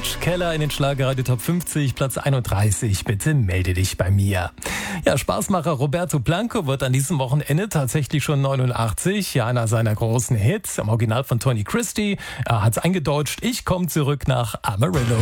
Rich Keller in den Schlagerradio Top 50, Platz 31. Bitte melde dich bei mir. Ja, Spaßmacher Roberto Blanco wird an diesem Wochenende tatsächlich schon 89. Ja, einer seiner großen Hits, im Original von Tony Christie. Er hat's eingedeutscht. Ich komme zurück nach Amarillo.